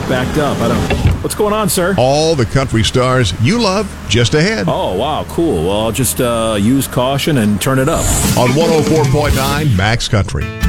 got backed up. I don't. What's going on, sir? All the country stars you love just ahead. Oh, wow, cool. Well, I'll just use caution and turn it up. On 104.9 Max Country.